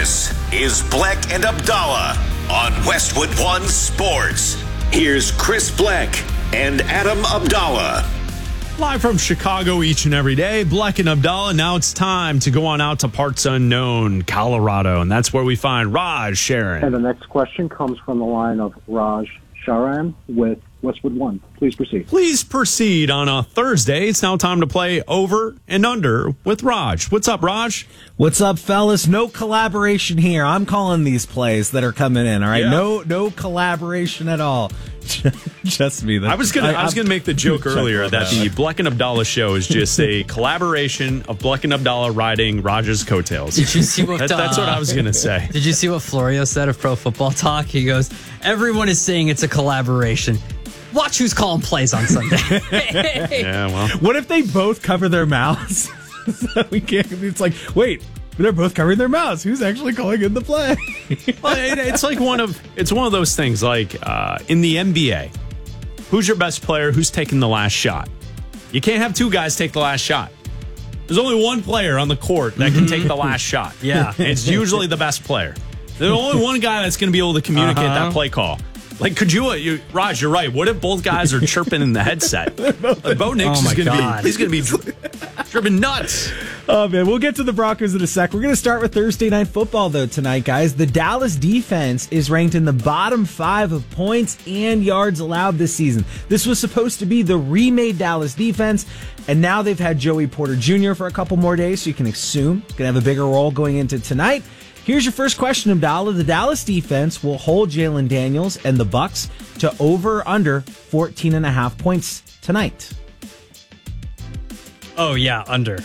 This is Bleck and Abdallah on Westwood One Sports. Here's Chris Bleck and Adam Abdallah. Live from Chicago each and every day, Bleck and Abdallah. Now it's time to go on out to parts unknown, Colorado, and that's where we find Raj Sharon. And the next question comes from the line of Raj Sharan with Westwood One. Please proceed. Please proceed on a Thursday. It's now time to play over and under with Raj. What's up, Raj? What's up, fellas? No collaboration here. I'm calling these plays that are coming in. All right, Yeah. no collaboration at all. Just me. I was gonna make the joke earlier that the Bleck and Abdallah show is just a collaboration of Bleck and Abdallah riding Raj's coattails. Did you see what? That's what I was gonna say. Did you see what Florio said of Pro Football Talk? He goes, "Everyone is saying it's a collaboration. Watch who's calling plays on Sunday." Yeah, well, What if they both cover their mouths? So we can't. It's like, wait, they're both covering their mouths. Who's actually calling in the play? well, it's like one of those things. Like in the NBA, who's your best player? Who's taking the last shot? You can't have two guys take the last shot. There's only one player on the court that can take the last shot. Yeah. And it's usually the best player. There's only one guy that's going to be able to communicate that play call. Like, could you, Raj, you're right. What if both guys are chirping in the headset? Like, Bo Nix is going to be, he's going to be driven nuts. Oh, man, we'll get to the Broncos in a sec. We're going to start with Thursday Night Football, though, tonight, guys. The Dallas defense is ranked in the bottom 5 of points and yards allowed this season. This was supposed to be the remade Dallas defense, and now they've had Joey Porter Jr. for a couple more days, so you can assume he's going to have a bigger role going into tonight. Here's your first question, Abdallah. The Dallas defense will hold Jalen Daniels and the Bucs to over or under 14.5 points tonight. Oh yeah, under.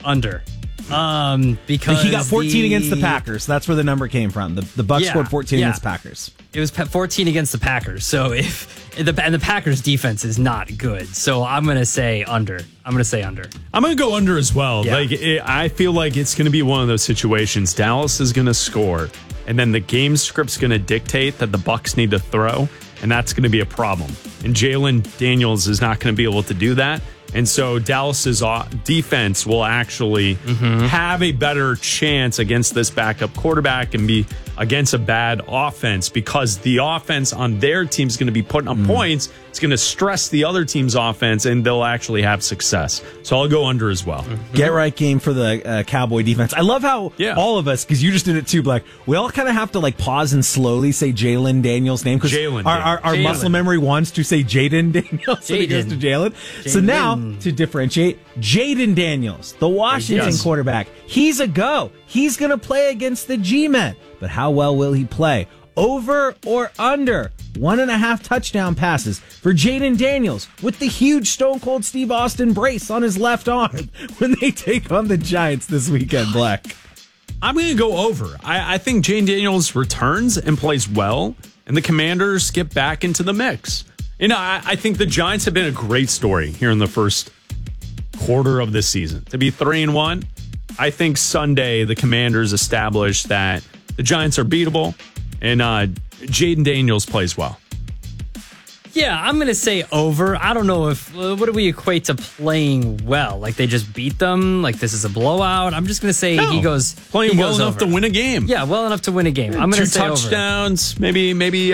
Because he got 14 against the Packers. That's where the number came from. The Bucs scored 14 against the Packers. It was 14 against the Packers. So the Packers defense is not good. So I'm going to say under. I'm going to go under as well. Yeah. I feel like it's going to be one of those situations. Dallas is going to score, and then the game script's going to dictate that the Bucs need to throw, and that's going to be a problem. And Jalen Daniels is not going to be able to do that. And so Dallas's defense will actually have a better chance against this backup quarterback and be against a bad offense, because the offense on their team is going to be putting up points. It's going to stress the other team's offense, and they'll actually have success. So I'll go under as well. Get right game for the Cowboy defense. I love how all of us, because you just did it too, Black, we all kind of have to like pause and slowly say Jalen Daniels' name, because our muscle memory wants to say Jaden Daniels when it goes to Jalen. So now, to differentiate, Jaden Daniels, the Washington quarterback, he's a go. He's going to play against the G-Men. But how well will he play? Over or under 1.5 touchdown passes for Jaden Daniels with the huge Stone Cold Steve Austin brace on his left arm when they take on the Giants this weekend, Black? I'm going to go over. I think Jaden Daniels returns and plays well, and the Commanders get back into the mix. You know, I think the Giants have been a great story here in the first quarter of this season. To be 3-1, I think Sunday the Commanders establish that the Giants are beatable, and Jaden Daniels plays well. Yeah, I'm going to say over. I don't know if, what do we equate to playing well? Like they just beat them? Like this is a blowout? I'm just going to say he goes playing well enough to win a game. Yeah, well enough to win a game. I'm going to say 2 touchdowns, over. maybe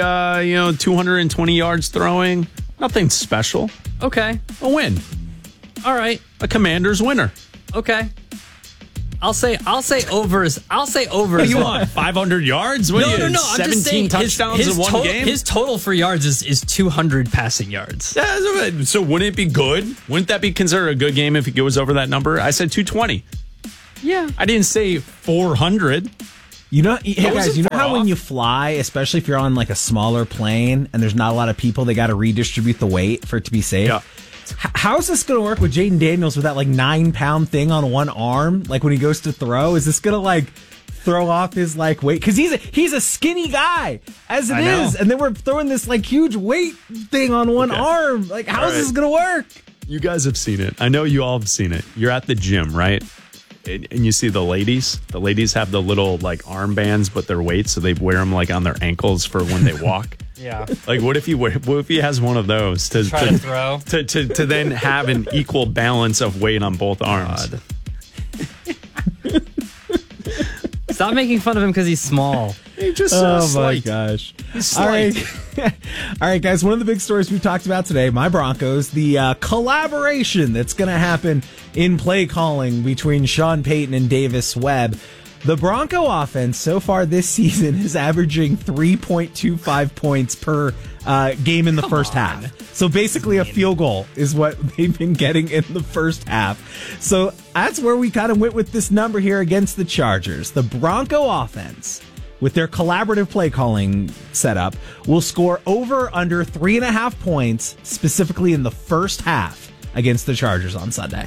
220 yards throwing. Nothing special. Okay. A win. All right. A Commanders winner. Okay. I'll say over. What do you want? 500 yards? What no. 17 touchdowns in one game? His total for yards is 200 passing yards. Yeah, so wouldn't it be good? Wouldn't that be considered a good game if it goes over that number? I said 220. Yeah. I didn't say 400. Hey guys, you know how when you fly, especially if you're on like a smaller plane and there's not a lot of people, they got to redistribute the weight for it to be safe? Yeah. How is this going to work with Jaden Daniels with that like 9-pound thing on one arm? Like when he goes to throw, is this going to like throw off his like weight? Because he's a skinny guy as it is, and then we're throwing this like huge weight thing on one arm. Like how is this going to work? You guys have seen it. I know you all have seen it. You're at the gym, right? And you see the ladies. The ladies have the little like armbands, but they're weights, so they wear them like on their ankles for when they walk. Yeah. Like, what if he has one of those to throw to then have an equal balance of weight on both arms? Stop making fun of him because he's small. He just my gosh. All right, guys. One of the big stories we talked about today, my Broncos, the collaboration that's going to happen in play calling between Sean Payton and Davis Webb. The Bronco offense so far this season is averaging 3.25 points per game in the first half. So basically a field goal is what they've been getting in the first half. So that's where we kind of went with this number here against the Chargers. The Bronco offense, with their collaborative play calling setup, will score over under 3.5 points, specifically in the first half against the Chargers on Sunday.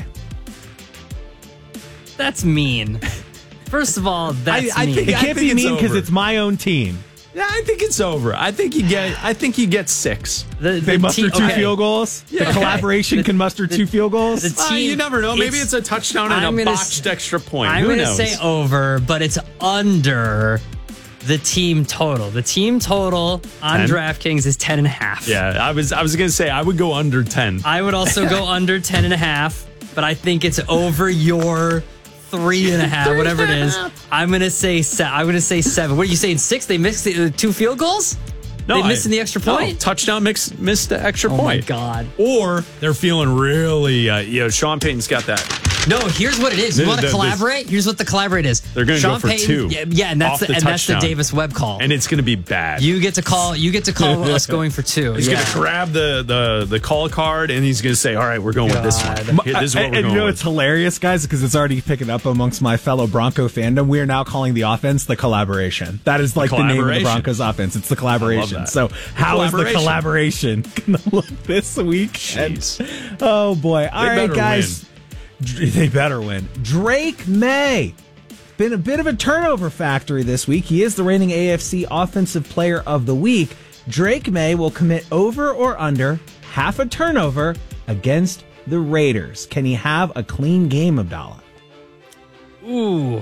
That's mean. First of all, that's mean. It can't be mean because it's my own team. Yeah, I think it's over. I think you get 6. They muster two field goals. Yeah. The collaboration can muster 2 field goals. You never know. Maybe it's a touchdown and a botched extra point. I'm going to say over, but it's under the team total. The team total on 10? DraftKings is 10.5. Yeah, I was going to say I would go under 10. I would also go under 10.5, but I think it's over your 3.5, whatever it is. I'm gonna say 7. What are you saying? 6? They missed the 2 field goals? No, they missed in the extra point. No, touchdown missed the extra point. Oh my god! Or they're feeling really. Sean Payton's got that. No, here's what it is. You want to collaborate? Here's what the collaborate is. They're going to go for Payton, 2. Yeah, and that's the Davis Webb call. And it's going to be bad. You get to call us going for 2. He's going to grab the call card and he's going to say, "All right, we're going with this one. This is what we're going with." And you know it's hilarious, guys, because it's already picking up amongst my fellow Bronco fandom. We are now calling the offense the collaboration. That is like the name of the Broncos offense. It's the collaboration. So how is the collaboration going to look this week? Jeez. Oh boy! All right, guys. They better win. Drake May. Been a bit of a turnover factory this week. He is the reigning AFC Offensive Player of the Week. Drake May will commit over or under half a turnover against the Raiders. Can he have a clean game, Abdallah? Ooh.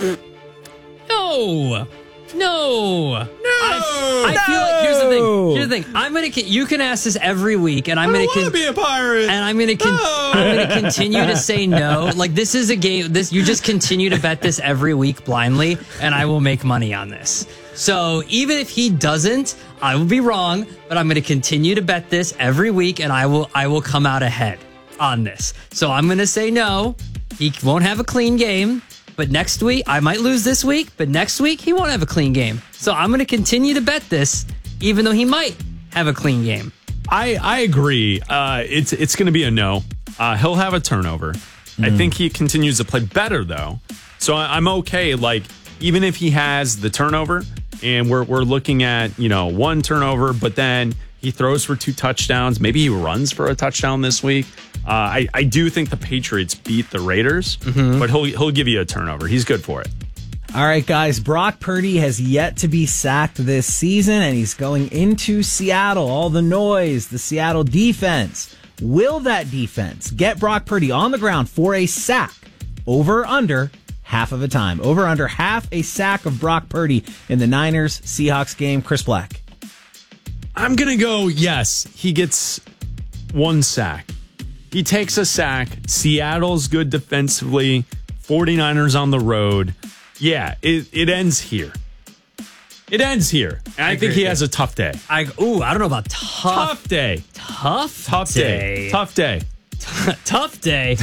No. I feel like here's the thing. You can ask this every week, and I'm going to be a pirate. And I'm going to continue to say no. Like this is a game. You just continue to bet this every week blindly, and I will make money on this. So even if he doesn't, I will be wrong. But I'm going to continue to bet this every week, and I will come out ahead on this. So I'm going to say no. He won't have a clean game. But next week, I might lose this week, but next week, he won't have a clean game. So I'm going to continue to bet this, even though he might have a clean game. I agree. It's going to be a no. He'll have a turnover. I think he continues to play better, though. So I'm okay. Like, even if he has the turnover, and we're looking at, 1 turnover, but then he throws for 2 touchdowns. Maybe he runs for a touchdown this week. I do think the Patriots beat the Raiders, but he'll give you a turnover. He's good for it. All right, guys. Brock Purdy has yet to be sacked this season, and he's going into Seattle. All the noise, the Seattle defense. Will that defense get Brock Purdy on the ground for a sack? Over or under half of a time. Over under half a sack of Brock Purdy in the Niners-Seahawks game. Chris Black. I'm going to go, yes, he gets 1 sack. He takes a sack. Seattle's good defensively. 49ers on the road. Yeah, it ends here. It ends here. And I think he has a tough day. I don't know about tough day. Tough day. Tough day. Tough day.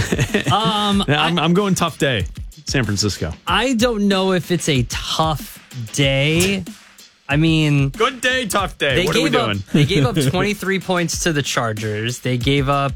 I'm going tough day. San Francisco. I don't know if it's a tough day. I mean, good day, tough day. What are we doing? They gave up 23 points to the Chargers. They gave up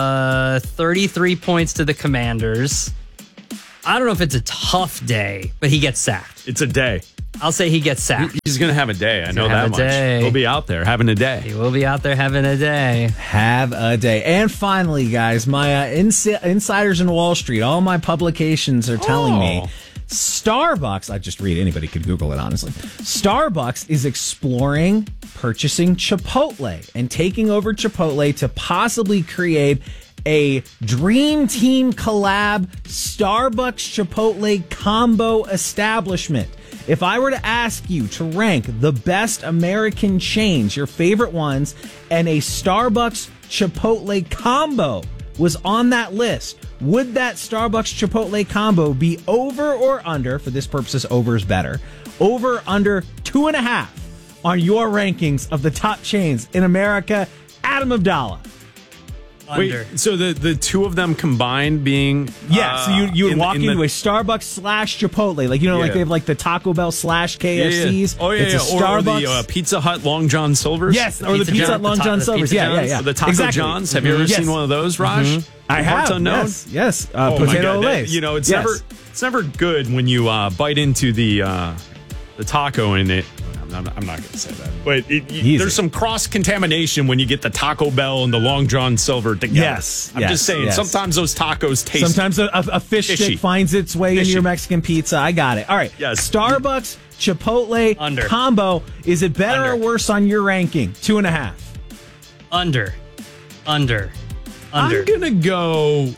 33 points to the Commanders. I don't know if it's a tough day, but he gets sacked. It's a day. I'll say he gets sacked. He's going to have a day. I know that much. He'll be out there having a day. He will be out there having a day. Have a day. And finally, guys, my insiders in Wall Street, all my publications are telling me Starbucks, I just read, anybody could Google it, honestly. Starbucks is exploring purchasing Chipotle and taking over Chipotle to possibly create a Dream Team collab Starbucks Chipotle combo establishment. If I were to ask you to rank the best American chains, your favorite ones, and a Starbucks Chipotle combo was on that list, would that Starbucks Chipotle combo be over or under, for this purposes, over is better, over under 2.5 on your rankings of the top chains in America? Adam Abdallah. Under. Wait, so the two of them combined being... Yeah, so you would walk into a Starbucks / Chipotle. Like, like they have like the Taco Bell / KFC's. Oh, yeah, it's a Starbucks. Or the Pizza Hut Long John Silver's. Yes, or the Pizza Hut Long John Silver's. Yeah. The Taco John's. Have you ever seen one of those, Raj? I have. Unknown? Yes. Potato Lays. It's never good when you bite into the taco and it... I'm not going to say that. But there's some cross-contamination when you get the Taco Bell and the Long John Silver together. Yes. I'm just saying, sometimes those tacos taste... Sometimes a fish stick finds its way into your Mexican pizza. I got it. All right. Yes. Starbucks, Chipotle combo. Is it better or worse on your ranking? 2.5. Under. I'm going to go...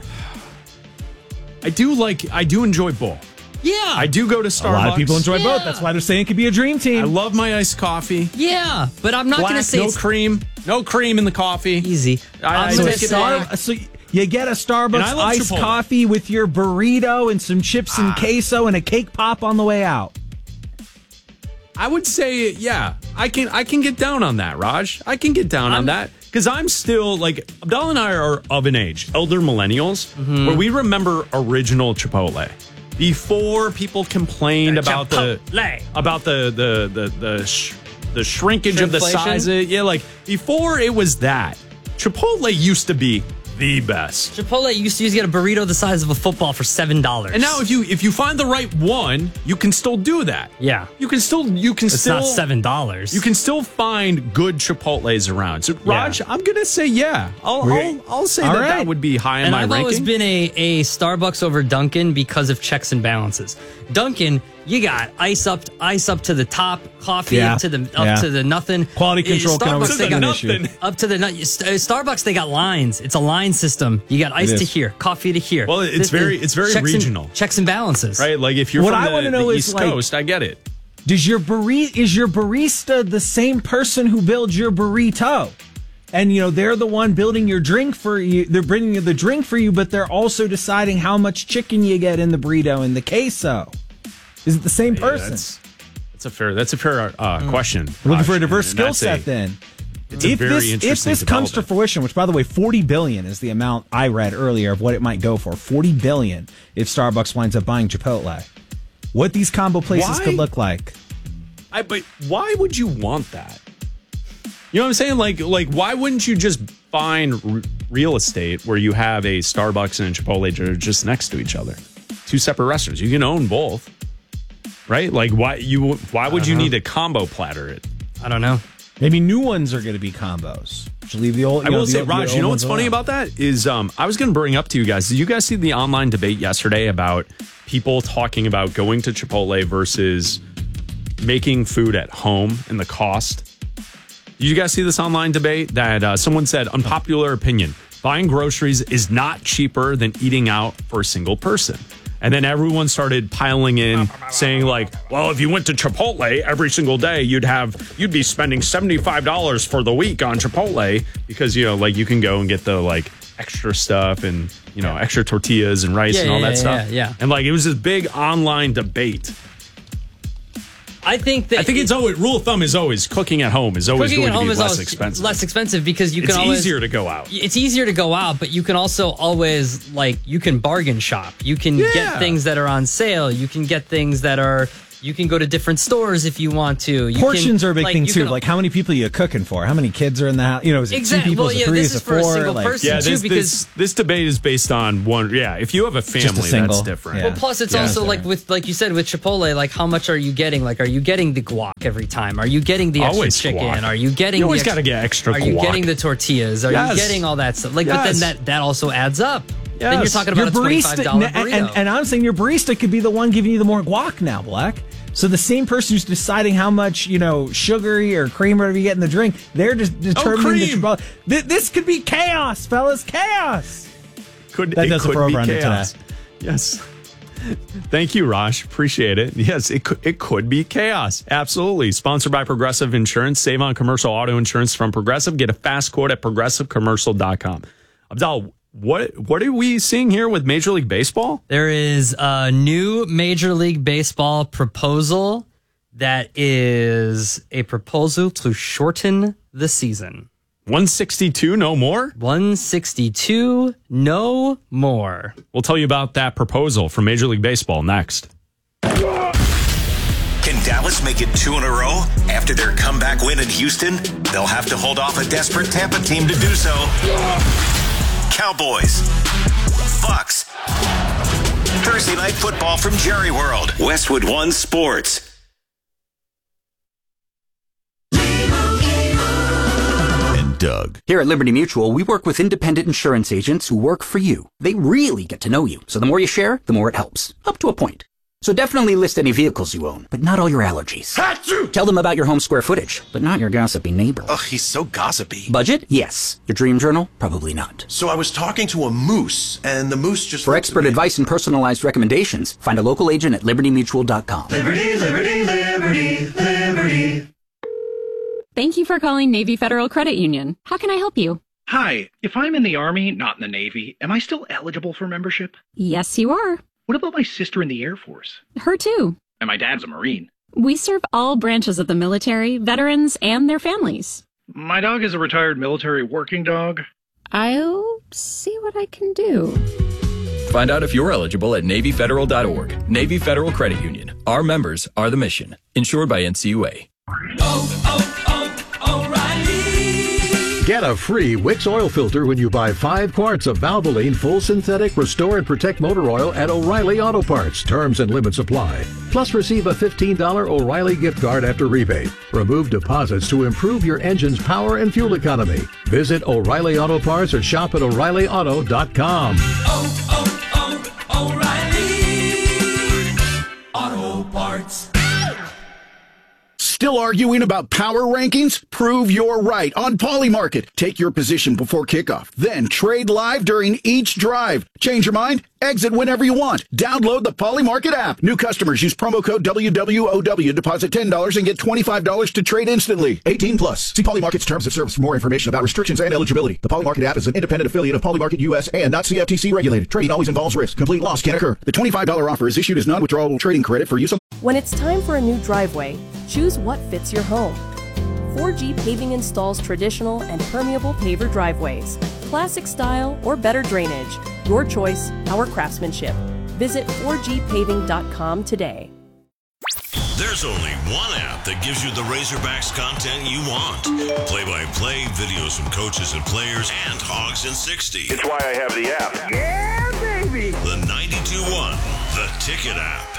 I do enjoy both. Yeah. I do go to Starbucks. A lot of people enjoy both. That's why they're saying it could be a dream team. I love my iced coffee. Yeah, but I'm not going to say... No cream in the coffee. Easy. So you get a Starbucks iced coffee with your burrito and some chips and queso and a cake pop on the way out. I would say, I can get down on that, Raj. I can get down on that. Because I'm still, Abdallah and I are of an age, elder millennials, where we remember original Chipotle. Before people complained about the shrinkage of the size of it. Before it was that, Chipotle used to be the best. Chipotle used to get a burrito the size of a football for $7. And now if you find the right one, you can still do that. Yeah. It's not $7. You can still find good Chipotles around. So Raj, I'm gonna say I'll say that would be high in my ranking. And I've always been a Starbucks over Dunkin' because of checks and balances. Dunkin', you got ice up to the top, coffee up to the nothing. Quality control can always be an issue. Up to the Starbucks, they got lines. It's a line system. You got ice to here, coffee to here. Well, it's very regional. Checks and balances, right? Like if you're from the East Coast, I get it. Is your barista the same person who builds your burrito? And, they're the one building your drink for you. They're bringing you the drink for you, but they're also deciding how much chicken you get in the burrito and the queso. Is it the same person? That's a fair question. We're looking for a diverse skill set then. It's a very interesting If this comes to fruition, which, by the way, $40 billion is the amount I read earlier of what it might go for. $40 billion if Starbucks winds up buying Chipotle. What these combo places could look like. But why would you want that? You know what I'm saying? Like why wouldn't you just find real estate where you have a Starbucks and a Chipotle just next to each other? Two separate restaurants. You can own both. Right? Like, why would you need a combo platter? I don't know. Maybe new ones are going to be combos. Should leave the old. I will say, Raj, you know what's funny about that is I was going to bring up to you guys. Did you guys see the online debate yesterday about people talking about going to Chipotle versus making food at home and the cost? Did you guys see this online debate that someone said, unpopular opinion, buying groceries is not cheaper than eating out for a single person? And then everyone started piling in saying well, if you went to Chipotle every single day, you'd be spending $75 for the week on Chipotle because, you can go and get the extra stuff and, extra tortillas and rice and all that stuff. Yeah. And it was this big online debate. I think it's always rule of thumb is always cooking at home is always going to be less expensive. Less expensive because you can always. It's easier to go out. It's easier to go out, but you can also always you can bargain shop. You can get things that are on sale. You can get things that are. You can go to different stores if you want to. Portions are a big thing too. How many people are you cooking for? How many kids are in the house? Is it 2 people? Is it 3? Is it 4? For a single person too, because this debate is based on one. Yeah, if you have a family, that's different. Well, plus it's also with you said with Chipotle, how much are you getting? Are you getting the guac every time? Are you getting the extra chicken? Guac. Are you getting? You always got to get extra. Are you getting the tortillas? Are you getting all that stuff? But then that also adds up. Yes. Then you're talking about a $25 burrito. And I'm saying your barista could be the one giving you the more guac now, Black. So the same person who's deciding how much, sugary or cream or whatever you get in the drink, they're just determining the Chipotle. This could be chaos, fellas. Chaos. That does it for over under today. Yes. Thank you, Raj. Appreciate it. Yes, it could be chaos. Absolutely. Sponsored by Progressive Insurance. Save on commercial auto insurance from Progressive. Get a fast quote at progressivecommercial.com. Abdallah, What are we seeing here with Major League Baseball? There is a new Major League Baseball proposal that is a proposal to shorten the season. 162, no more? 162, no more. We'll tell you about that proposal from Major League Baseball next. Can Dallas make it 2 in a row after their comeback win in Houston? They'll have to hold off a desperate Tampa team to do so. Cowboys, Bucks, Thursday Night Football from Jerry World, Westwood One Sports. Doug. Here at Liberty Mutual, we work with independent insurance agents who work for you. They really get to know you, so the more you share, the more it helps. Up to a point. So definitely list any vehicles you own, but not all your allergies. Achoo! Tell them about your home square footage, but not your gossipy neighbor. Ugh, he's so gossipy. Budget? Yes. Your dream journal? Probably not. So I was talking to a moose, and the moose just... For expert advice and personalized recommendations, find a local agent at libertymutual.com. Liberty, liberty, liberty, liberty. Thank you for calling Navy Federal Credit Union. How can I help you? Hi, if I'm in the Army, not in the Navy, am I still eligible for membership? Yes, you are. What about my sister in the Air Force? Her too. And my dad's a Marine. We serve all branches of the military, veterans, and their families. My dog is a retired military working dog. I'll see what I can do. Find out if you're eligible at NavyFederal.org. Navy Federal Credit Union. Our members are the mission. Insured by NCUA. Get a free Wix oil filter when you buy 5 quarts of Valvoline Full Synthetic Restore and Protect Motor Oil at O'Reilly Auto Parts. Terms and limits apply. Plus, receive a $15 O'Reilly gift card after rebate. Remove deposits to improve your engine's power and fuel economy. Visit O'Reilly Auto Parts or shop at O'ReillyAuto.com. O'Reilly Auto Parts. Still arguing about power rankings? Prove you're right on Polymarket. Take your position before kickoff. Then trade live during each drive. Change your mind? Exit whenever you want. Download the Polymarket app. New customers use promo code WWOW. Deposit $10 and get $25 to trade instantly. 18 plus. See Polymarket's terms of service for more information about restrictions and eligibility. The Polymarket app is an independent affiliate of Polymarket US and not CFTC regulated. Trading always involves risk. Complete loss can occur. The $25 offer is issued as non-withdrawable trading credit for use on... When it's time for a new driveway, choose what fits your home. 4G Paving installs traditional and permeable paver driveways, classic style or better drainage. Your choice, our craftsmanship. Visit 4gpaving.com today. There's only one app that gives you the Razorbacks content you want. Play-by-play, videos from coaches and players, and Hogs in 60. It's why I have the app. Yeah, baby! The 92.1 The Ticket app.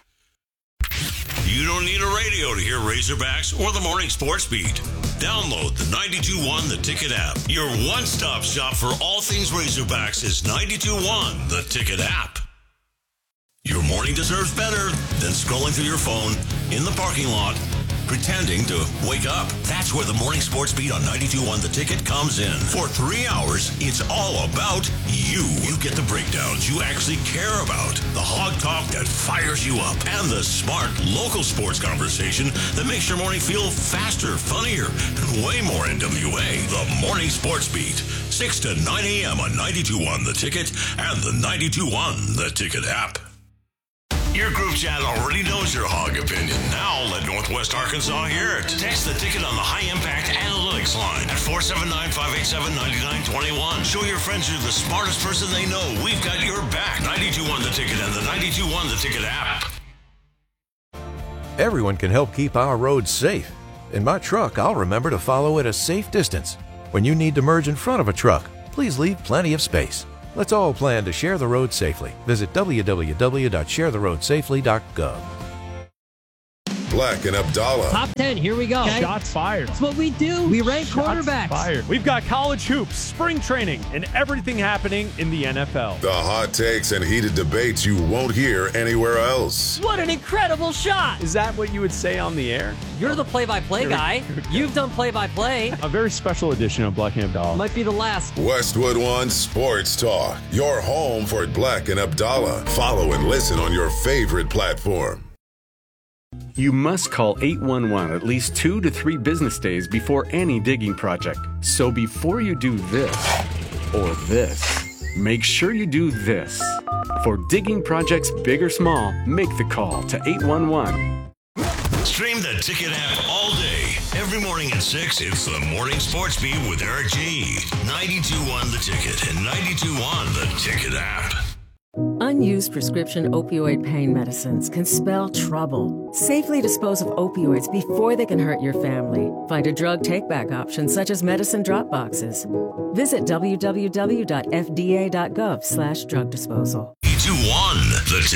You don't need a radio to hear Razorbacks or the Morning Sports Beat. Download the 92.1 The Ticket app. Your one-stop shop for all things Razorbacks is 92.1 The Ticket app. Your morning deserves better than scrolling through your phone in the parking lot, pretending to wake up. That's where the Morning Sports Beat on 92.1 The Ticket comes in. For 3 hours, it's all about you. You get the breakdowns you actually care about, the hog talk that fires you up, and the smart local sports conversation that makes your morning feel faster, funnier, and way more NWA. The Morning Sports Beat, 6 to 9 a.m. on 92.1 The Ticket and the 92.1 The Ticket app. Your group chat already knows your hog opinion. Now let Northwest Arkansas hear it. Text the ticket on the High Impact Analytics line at 479-587-9921. Show your friends you're the smartest person they know. We've got your back. 92.1 The Ticket and the 92.1 The Ticket app. Everyone can help keep our roads safe. In my truck, I'll remember to follow at a safe distance. When you need to merge in front of a truck, please leave plenty of space. Let's all plan to share the road safely. Visit www.sharetheroadsafely.gov. Black and Abdallah. Top 10, here we go. Okay. Shots fired. That's what we do. We rank quarterbacks. Fired. We've got college hoops, spring training, and everything happening in the NFL. The hot takes and heated debates you won't hear anywhere else. What an incredible shot. Is that what you would say on the air? You're the play-by-play guy. You've done play-by-play. A very special edition of Black and Abdallah. Might be the last. Westwood One Sports Talk. Your home for Black and Abdallah. Follow and listen on your favorite platform. You must call 811 at least 2 to 3 business days before any digging project. So before you do this or this, make sure you do this. For digging projects big or small, make the call to 811. Stream the Ticket app all day. Every morning at 6, it's the Morning Sports Beat with Eric G. 92.1 The Ticket and 92.1 The Ticket app. Unused prescription opioid pain medicines can spell trouble. Safely dispose of opioids before they can hurt your family. Find a drug take-back option such as medicine drop boxes. Visit www.fda.gov/drug disposal. 92.1 The Ticket.